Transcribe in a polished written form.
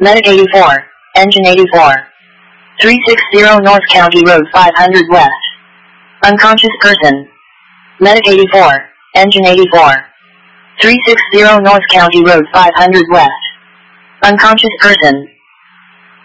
Medic 84, Engine 84. 360 North County Road 500 West. Unconscious person. Medic 84, Engine 84. 360 North County Road 500 West. Unconscious person.